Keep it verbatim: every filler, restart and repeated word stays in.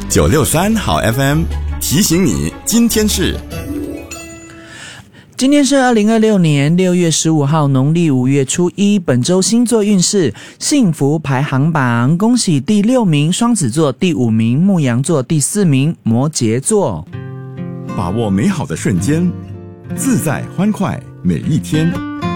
九六三好 F M 提醒你，今天是今天是二零二六年六月十五号，农历五月初一。本周星座运势幸福排行榜，恭喜第六名双子座，第五名牧羊座，第四名摩羯座。 把握美好的瞬间，自在欢快每一天。